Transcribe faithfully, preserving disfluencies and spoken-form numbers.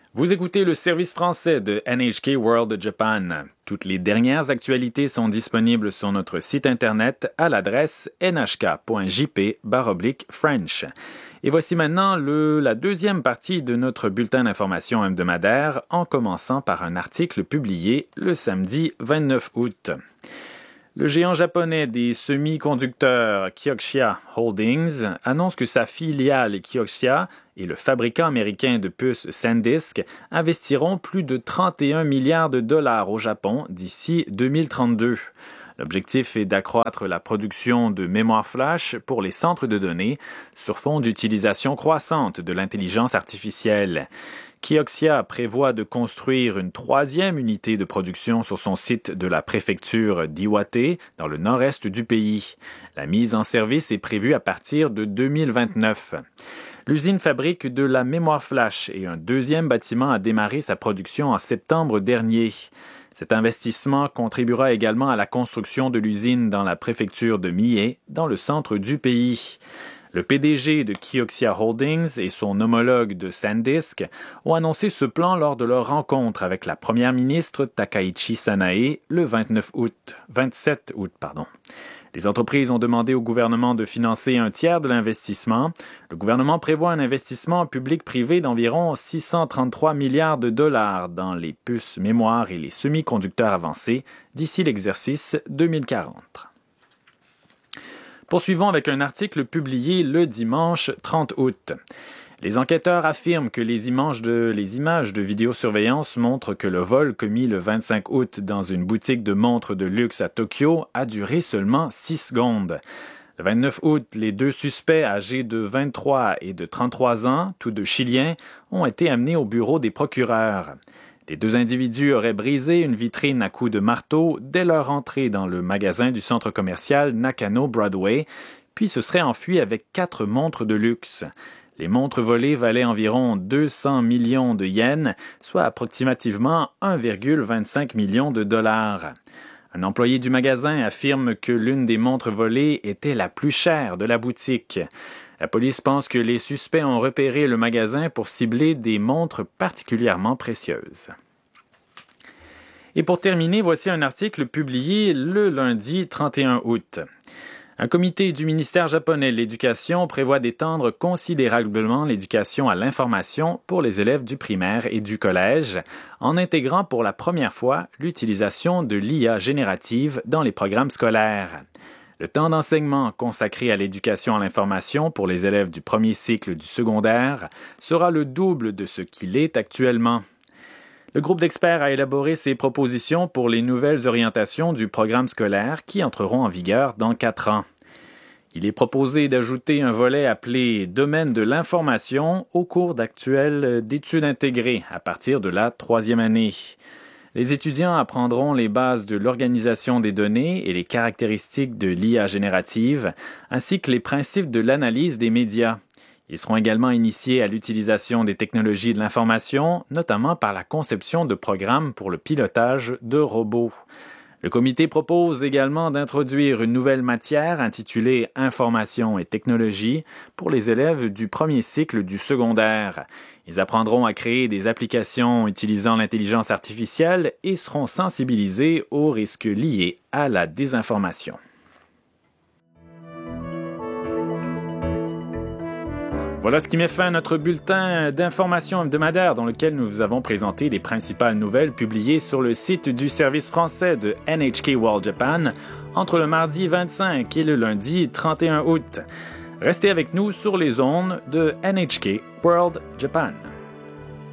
Vous écoutez le service français de N H K World Japan. Toutes les dernières actualités sont disponibles sur notre site internet à l'adresse n h k point j p slash french. Et voici maintenant le, la deuxième partie de notre bulletin d'information hebdomadaire, en commençant par un article publié le samedi vingt-neuf août. Le géant japonais des semi-conducteurs Kioxia Holdings annonce que sa filiale Kioxia et le fabricant américain de puces SanDisk investiront plus de trente et un milliards de dollars au Japon d'ici deux mille trente-deux. L'objectif est d'accroître la production de mémoire flash pour les centres de données sur fond d'utilisation croissante de l'intelligence artificielle. Kioxia prévoit de construire une troisième unité de production sur son site de la préfecture d'Iwate, dans le nord-est du pays. La mise en service est prévue à partir de deux mille vingt-neuf. L'usine fabrique de la mémoire flash et un deuxième bâtiment a démarré sa production en septembre dernier. Cet investissement contribuera également à la construction de l'usine dans la préfecture de Mie, dans le centre du pays. Le P D G de Kioxia Holdings et son homologue de SanDisk ont annoncé ce plan lors de leur rencontre avec la première ministre Takaichi Sanae le vingt-neuf août, vingt-sept août. Pardon. Les entreprises ont demandé au gouvernement de financer un tiers de l'investissement. Le gouvernement prévoit un investissement public-privé d'environ six cent trente-trois milliards de dollars dans les puces mémoire et les semi-conducteurs avancés d'ici l'exercice deux mille quarante. Poursuivons avec un article publié le dimanche trente août. Les enquêteurs affirment que les images de, les images de vidéosurveillance montrent que le vol commis le vingt-cinq août dans une boutique de montres de luxe à Tokyo a duré seulement six secondes. Le vingt-neuf août, les deux suspects âgés de vingt-trois et de trente-trois ans, tous deux chiliens, ont été amenés au bureau des procureurs. Les deux individus auraient brisé une vitrine à coups de marteau dès leur entrée dans le magasin du centre commercial Nakano Broadway, puis se seraient enfuis avec quatre montres de luxe. Les montres volées valaient environ deux cents millions de yens, soit approximativement un virgule vingt-cinq million de dollars. Un employé du magasin affirme que l'une des montres volées était la plus chère de la boutique. La police pense que les suspects ont repéré le magasin pour cibler des montres particulièrement précieuses. Et pour terminer, voici un article publié le lundi trente et un août. Un comité du ministère japonais de l'Éducation prévoit d'étendre considérablement l'éducation à l'information pour les élèves du primaire et du collège, en intégrant pour la première fois l'utilisation de l'I A générative dans les programmes scolaires. Le temps d'enseignement consacré à l'éducation à l'information pour les élèves du premier cycle du secondaire sera le double de ce qu'il est actuellement. Le groupe d'experts a élaboré ses propositions pour les nouvelles orientations du programme scolaire qui entreront en vigueur dans quatre ans. Il est proposé d'ajouter un volet appelé « Domaine de l'information » au cours d'actuelles d'études intégrées à partir de la troisième année. Les étudiants apprendront les bases de l'organisation des données et les caractéristiques de l'I A générative, ainsi que les principes de l'analyse des médias. Ils seront également initiés à l'utilisation des technologies de l'information, notamment par la conception de programmes pour le pilotage de robots. Le comité propose également d'introduire une nouvelle matière intitulée « Information et technologie » pour les élèves du premier cycle du secondaire. Ils apprendront à créer des applications utilisant l'intelligence artificielle et seront sensibilisés aux risques liés à la désinformation. Voilà ce qui met fin à notre bulletin d'information hebdomadaire dans lequel nous vous avons présenté les principales nouvelles publiées sur le site du service français de N H K World Japan entre le mardi vingt-cinq et le lundi trente et un août. Restez avec nous sur les ondes de N H K World Japan.